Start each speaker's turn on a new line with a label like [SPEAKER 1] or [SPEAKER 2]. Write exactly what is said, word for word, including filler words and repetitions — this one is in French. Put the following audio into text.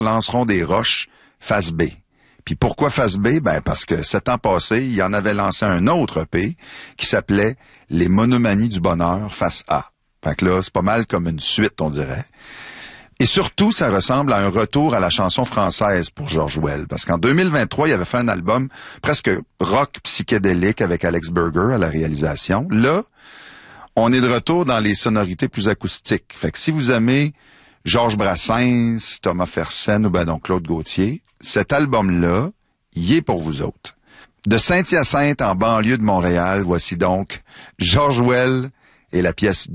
[SPEAKER 1] lanceront des roches face B. Puis pourquoi face B? Ben parce que sept ans passés, il en avait lancé un autre E P qui s'appelait Les Monomanies du bonheur face A. Fait que là, c'est pas mal comme une suite, on dirait. Et surtout, ça ressemble à un retour à la chanson française pour George Well. Parce qu'en deux mille vingt-trois, il avait fait un album presque rock psychédélique avec Alex Berger à la réalisation. Là, on est de retour dans les sonorités plus acoustiques. Fait que si vous aimez Georges Brassens, Thomas Fersen ou ben donc Claude Gauthier, cet album-là, il est pour vous autres. De Saint-Hyacinthe en banlieue de Montréal, voici donc George Well et la pièce